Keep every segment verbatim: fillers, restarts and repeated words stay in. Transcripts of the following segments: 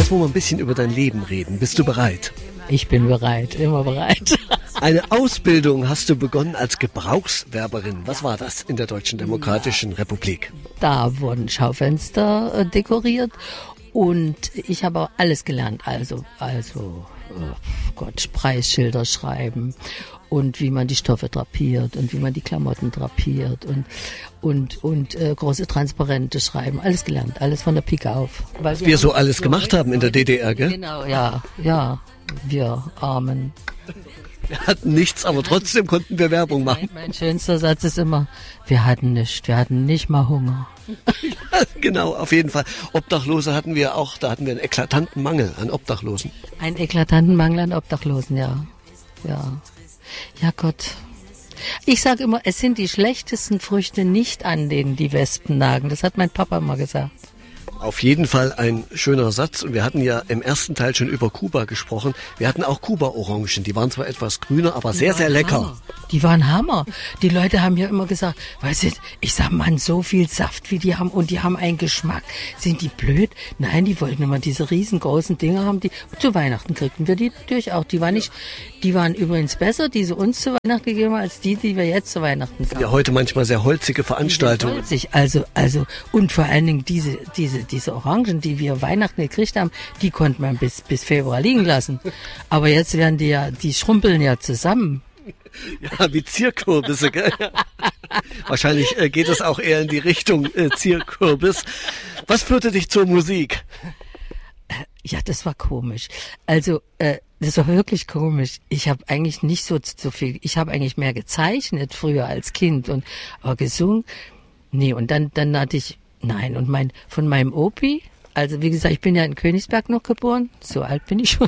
Jetzt wollen wir ein bisschen über dein Leben reden. Bist du bereit? Ich bin bereit, immer bereit. Eine Ausbildung hast du begonnen als Gebrauchswerberin. Was war das in der Deutschen Demokratischen Republik? Da wurden Schaufenster äh, dekoriert und ich habe auch alles gelernt. Also, also oh Gott, Preisschilder schreiben und wie man die Stoffe drapiert und wie man die Klamotten drapiert und und und äh, große Transparente schreiben. Alles gelernt, alles von der Pike auf. Weil Was wir, wir so alles so gemacht haben in der D D R, gell? Genau, ja, ja, wir Armen. Wir hatten nichts, aber trotzdem konnten wir Werbung machen. Mein, mein schönster Satz ist immer, wir hatten nichts, wir hatten nicht mal Hunger. Ja, genau, auf jeden Fall. Obdachlose hatten wir auch, da hatten wir einen eklatanten Mangel an Obdachlosen. Einen eklatanten Mangel an Obdachlosen, ja. Ja, ja Gott. Ich sage immer, es sind die schlechtesten Früchte nicht, an denen die Wespen nagen. Das hat mein Papa immer gesagt. Auf jeden Fall ein schöner Satz. Und wir hatten ja im ersten Teil schon über Kuba gesprochen. Wir hatten auch Kuba-Orangen. Die waren zwar etwas grüner, aber sehr, sehr lecker. Hammer. Die waren Hammer. Die Leute haben ja immer gesagt, weißt du, ich sag, Mann, so viel Saft, wie die haben und die haben einen Geschmack. Sind die blöd? Nein, die wollten immer diese riesengroßen Dinger haben. Die zu Weihnachten kriegten wir die natürlich auch. Die waren nicht, die waren übrigens besser, die sie uns zu Weihnachten gegeben haben, als die, die wir jetzt zu Weihnachten haben. Ja, heute manchmal sehr holzige Veranstaltungen. Holzig, also, also, und vor allen Dingen diese, diese, diese Orangen, die wir Weihnachten gekriegt haben, die konnte man bis, bis Februar liegen lassen. Aber jetzt werden die ja, die schrumpeln ja zusammen. Ja, wie Zierkürbisse, gell? Wahrscheinlich äh, geht es auch eher in die Richtung äh, Zierkürbis. Was führte dich zur Musik? Ja, das war komisch. Also, äh, das war wirklich komisch. Ich habe eigentlich nicht so, so viel, ich habe eigentlich mehr gezeichnet früher als Kind und aber gesungen. Nee, und dann, dann hatte ich, nein, und mein, von meinem Opi, also wie gesagt, ich bin ja in Königsberg noch geboren, so alt bin ich schon.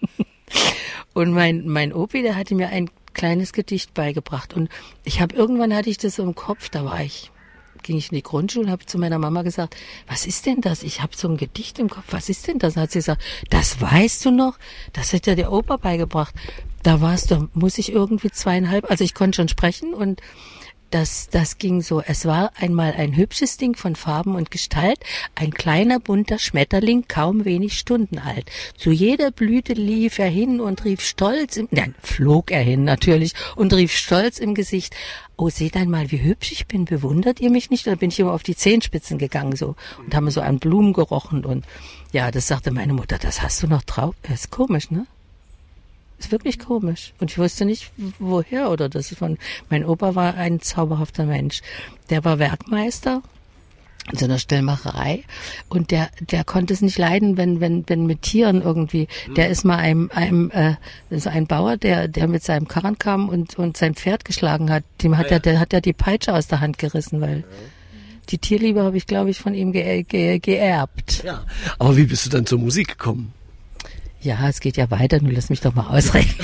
Und mein, mein Opi, der hatte mir ein kleines Gedicht beigebracht und ich habe irgendwann hatte ich das so im Kopf, da war ich, ging ich in die Grundschule und habe zu meiner Mama gesagt, was ist denn das? Ich habe so ein Gedicht im Kopf, was ist denn das? Und hat sie gesagt, das weißt du noch? Das hat ja der Opa beigebracht. Da warst du, muss ich irgendwie zweieinhalb, also ich konnte schon sprechen und Das, das ging so, es war einmal ein hübsches Ding von Farben und Gestalt, ein kleiner bunter Schmetterling, kaum wenig Stunden alt. Zu jeder Blüte lief er hin und rief stolz im, nein, flog er hin natürlich und rief stolz im Gesicht, oh, seht einmal, wie hübsch ich bin, bewundert ihr mich nicht? Da bin ich immer auf die Zehenspitzen gegangen so und haben so an Blumen gerochen und ja, das sagte meine Mutter, das hast du noch drauf, das ist komisch, ne? Ist wirklich komisch. Und ich wusste nicht, woher oder das ist von, mein Opa war ein zauberhafter Mensch. Der war Werkmeister in so einer Stellmacherei und der, der konnte es nicht leiden, wenn, wenn, wenn mit Tieren irgendwie, der ist mal einem, einem, äh, so ein Bauer, der, der mit seinem Karren kam und, und sein Pferd geschlagen hat. Dem hat ja, der hat ja die Peitsche aus der Hand gerissen, weil die Tierliebe habe ich, glaube ich, von ihm ge, ge, geerbt. Ja. Aber wie bist du dann zur Musik gekommen? Ja, es geht ja weiter, nur lass mich doch mal ausreden.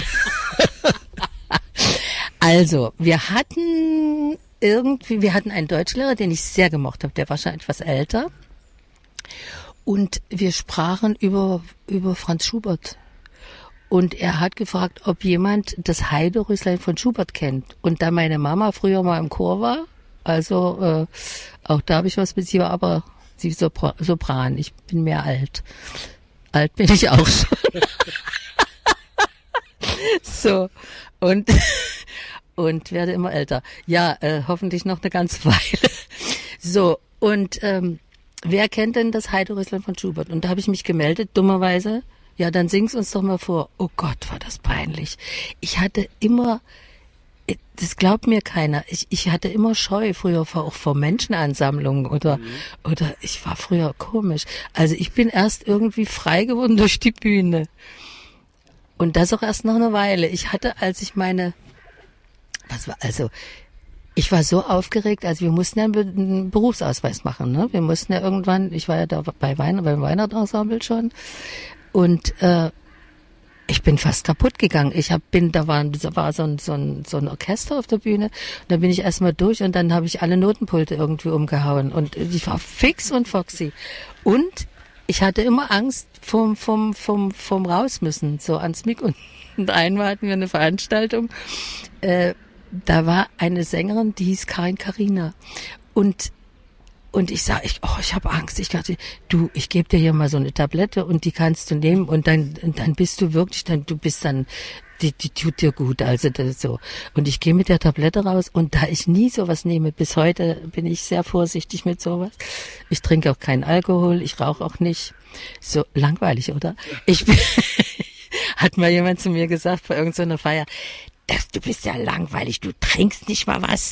Also, wir hatten irgendwie, wir hatten einen Deutschlehrer, den ich sehr gemocht habe, der war schon etwas älter. Und wir sprachen über, über Franz Schubert. Und er hat gefragt, ob jemand das Heiderüslein von Schubert kennt. Und da meine Mama früher mal im Chor war, also äh, auch da habe ich was mit ihr, aber sie ist Sopran, ich bin mehr alt. Alt bin ich auch schon. So, und, und werde immer älter. Ja, äh, hoffentlich noch eine ganze Weile. So, und ähm, wer kennt denn das Heiderüslein von Schubert? Und da habe ich mich gemeldet, dummerweise. Ja, dann sing's uns doch mal vor. Oh Gott, war das peinlich. Ich hatte immer, das glaubt mir keiner, ich, ich hatte immer Scheu früher vor, auch vor Menschenansammlungen oder, mhm. oder ich war früher komisch. Also ich bin erst irgendwie frei geworden durch die Bühne. Und das auch erst nach einer Weile. Ich hatte, als ich meine, was war, also, ich war so aufgeregt, also wir mussten ja einen Berufsausweis machen, ne? Wir mussten ja irgendwann, ich war ja da bei Weihnachten, beim Weihnachtsensemble schon und, äh, ich bin fast kaputt gegangen. Ich hab, bin, da war, da war so ein, so ein, so ein Orchester auf der Bühne. Und da bin ich erstmal durch und dann habe ich alle Notenpulte irgendwie umgehauen. Und ich war fix und foxy. Und ich hatte immer Angst vom, vom, vom, vom Rausmüssen, so ans Mikro. Und einmal hatten wir eine Veranstaltung, äh, da war eine Sängerin, die hieß Karin Carina. Und Und ich sage, ich, oh, ich habe Angst. Ich dachte, du, ich gebe dir hier mal so eine Tablette und die kannst du nehmen und dann, und dann bist du wirklich, dann, du bist dann, die, die tut dir gut. Also das ist so. Und ich gehe mit der Tablette raus und da ich nie sowas nehme, bis heute bin ich sehr vorsichtig mit sowas. Ich trinke auch keinen Alkohol, ich rauche auch nicht. So langweilig, oder? Ich bin, hat mal jemand zu mir gesagt bei irgendeiner Feier, das, du bist ja langweilig, du trinkst nicht mal was.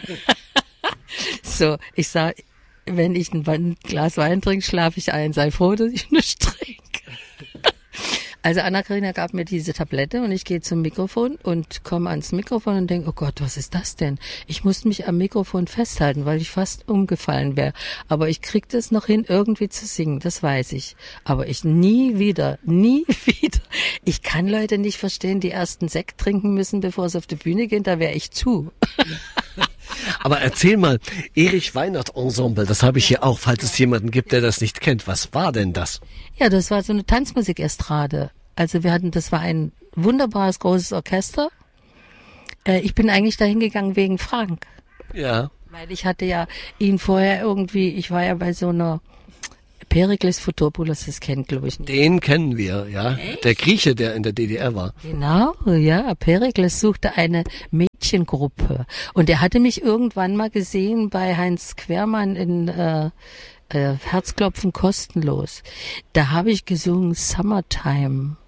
So, ich sag, wenn ich ein Glas Wein trinke, schlafe ich ein. Sei froh, dass ich nicht trinke. Also Anna-Karina gab mir diese Tablette und ich gehe zum Mikrofon und komme ans Mikrofon und denke, oh Gott, was ist das denn? Ich musste mich am Mikrofon festhalten, weil ich fast umgefallen wäre. Aber ich krieg das noch hin, irgendwie zu singen, das weiß ich. Aber ich nie wieder, nie wieder. Ich kann Leute nicht verstehen, die erst einen Sekt trinken müssen, bevor sie auf die Bühne gehen, da wäre ich zu. Aber erzähl mal, Erich Weinert Ensemble, das habe ich hier auch, falls es jemanden gibt, der das nicht kennt. Was war denn das? Ja, das war so eine Tanzmusikestrade. Also wir hatten, das war ein wunderbares, großes Orchester. Äh, ich bin eigentlich dahin gegangen wegen Frank. Ja. Weil ich hatte ja ihn vorher irgendwie, ich war ja bei so einer Perikles Fotopoulos, das kennt, glaube ich, nicht. Den kennen wir, ja. Echt? Der Grieche, der in der D D R war. Genau, ja. Perikles suchte eine Mädchengruppe. Und er hatte mich irgendwann mal gesehen bei Heinz Quermann in äh, äh, Herzklopfen kostenlos. Da habe ich gesungen Summertime.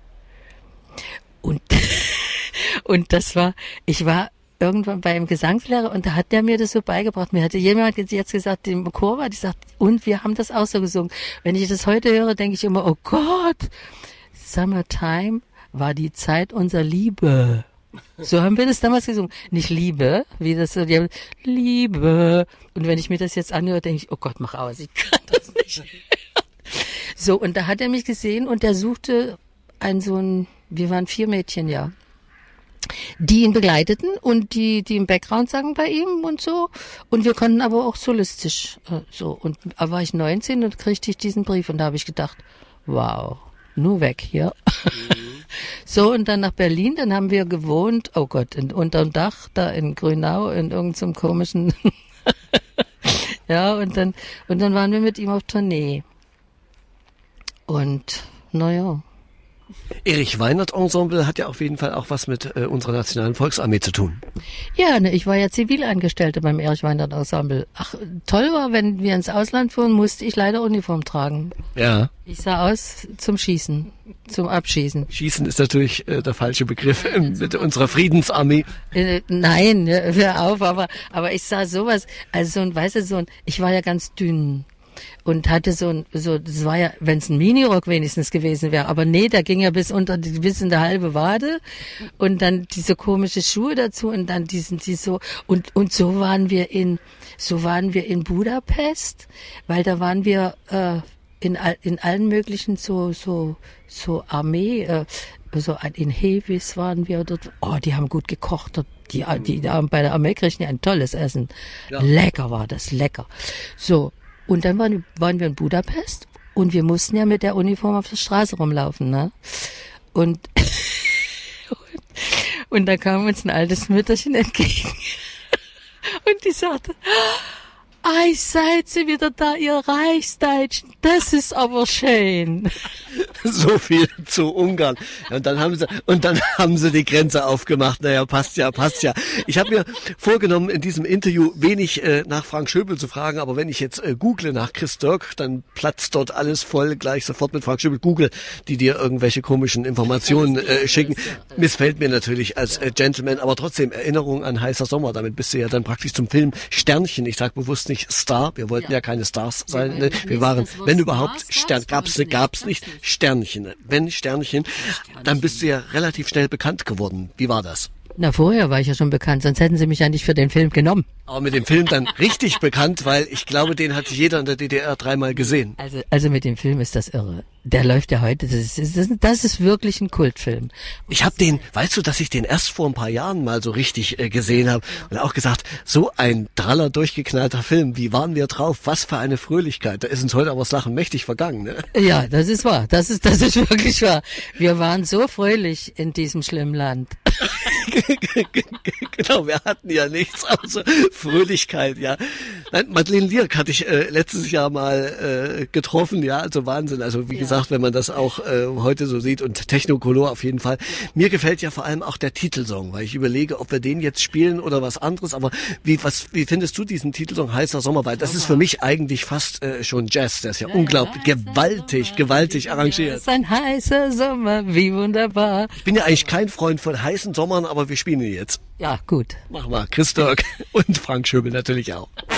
Und, und das war, ich war irgendwann bei einem Gesangslehrer und da hat der mir das so beigebracht. Mir hatte jemand jetzt gesagt, im Chor war, die sagt, und wir haben das auch so gesungen. Wenn ich das heute höre, denke ich immer, oh Gott, Summertime war die Zeit unserer Liebe. So haben wir das damals gesungen. Nicht Liebe, wie das so, die haben, Liebe. Und wenn ich mir das jetzt anhöre, denke ich, oh Gott, mach aus, ich kann das nicht. So, und da hat er mich gesehen und der suchte ein so ein, wir waren vier Mädchen, ja, die ihn begleiteten und die, die im Background sangen bei ihm und so. Und wir konnten aber auch solistisch, äh, so. Und da war ich neunzehn und kriegte ich diesen Brief und da habe ich gedacht, wow, nur weg hier. Mhm. So, und dann nach Berlin, dann haben wir gewohnt, oh Gott, in, unterm Dach, da in Grünau, in irgendeinem komischen, ja, und dann, und dann waren wir mit ihm auf Tournee. Und, naja. Erich Weinert Ensemble hat ja auf jeden Fall auch was mit äh, unserer Nationalen Volksarmee zu tun. Ja, ne, ich war ja Zivilangestellte beim Erich Weinert Ensemble. Ach, toll war, wenn wir ins Ausland fuhren, musste ich leider Uniform tragen. Ja. Ich sah aus zum Schießen, zum Abschießen. Schießen ist natürlich äh, der falsche Begriff äh, mit unserer Friedensarmee. Äh, nein, hör auf, aber, aber ich sah sowas, also so ein, weißt du, so ein, ich war ja ganz dünn. Und hatte so ein, so, das war ja, wenn es ein Minirock wenigstens gewesen wäre, aber nee, der ging ja bis unter, bis in der halbe Wade und dann diese komische Schuhe dazu und dann diesen, die so, und, und so waren wir in, so waren wir in Budapest, weil da waren wir, äh, in, in allen möglichen so, so, so Armee, äh, so in Hevis waren wir dort, oh, die haben gut gekocht, die, die, die bei der Armee kriegen ja ein tolles Essen. Ja. Lecker war das, lecker. So. Und dann waren, waren wir in Budapest und wir mussten ja mit der Uniform auf der Straße rumlaufen, ne? Und, und, und da kam uns ein altes Mütterchen entgegen und die sagte, ei, seid ihr wieder da, ihr Reichsdeutschen, das ist aber schön. So viel zu Ungarn. Und dann haben sie, und dann haben sie die Grenze aufgemacht. Naja, passt ja, passt ja. Ich habe mir vorgenommen, in diesem Interview wenig äh, nach Frank Schöbel zu fragen, aber wenn ich jetzt äh, google nach Chris Dirk, dann platzt dort alles voll, gleich sofort mit Frank Schöbel. Google, die dir irgendwelche komischen Informationen äh, schicken. Missfällt mir natürlich als äh, Gentleman, aber trotzdem Erinnerung an Heißer Sommer. Damit bist du ja dann praktisch zum Film Sternchen. Ich sag bewusst nicht Star. Wir wollten ja, ja keine Stars sein. Ne? Wir waren, wenn überhaupt, Stern, gab's, gab's nicht Sternchen. Wenn Sternchen, dann bist du ja relativ schnell bekannt geworden. Wie war das? Na, vorher war ich ja schon bekannt, sonst hätten sie mich ja nicht für den Film genommen. Aber mit dem Film dann richtig bekannt, weil ich glaube, den hat jeder in der D D R dreimal gesehen. Also, also mit dem Film ist das irre. Der läuft ja heute, das ist, das, das ist wirklich ein Kultfilm. Ich habe den, weißt du, dass ich den erst vor ein paar Jahren mal so richtig äh, gesehen habe und auch gesagt, so ein draller, durchgeknallter Film, wie waren wir drauf, was für eine Fröhlichkeit. Da ist uns heute aber das Lachen mächtig vergangen, ne? Ja, das ist wahr, das ist, das ist wirklich wahr. Wir waren so fröhlich in diesem schlimmen Land. Genau, wir hatten ja nichts außer Fröhlichkeit, ja. Nein, Madeleine Lierck hatte ich äh, letztes Jahr mal äh, getroffen, ja, also Wahnsinn. Also wie ja. gesagt, wenn man das auch äh, heute so sieht und Technocolor auf jeden Fall. Mir gefällt ja vor allem auch der Titelsong, weil ich überlege, ob wir den jetzt spielen oder was anderes. Aber wie was wie findest du diesen Titelsong Heißer Sommer? Weil das ist für mich eigentlich fast äh, schon Jazz. Der ist ja, ja unglaublich, ja, gewaltig, Sommer, gewaltig arrangiert. Es ist ein heißer Sommer, wie wunderbar. Ich bin ja eigentlich kein Freund von heißen Sommern, aber wir spielen ihn jetzt. Ja, gut. Mach mal, Chris Dirk und Frank Schöbel natürlich auch.